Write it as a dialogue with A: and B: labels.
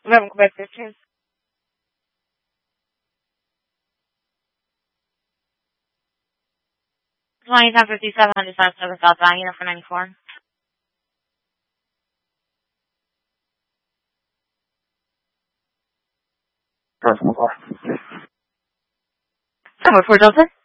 A: 11 Quebec 15. 2757 South Avenue for 94.
B: Personal car.
A: 7 4 Delta.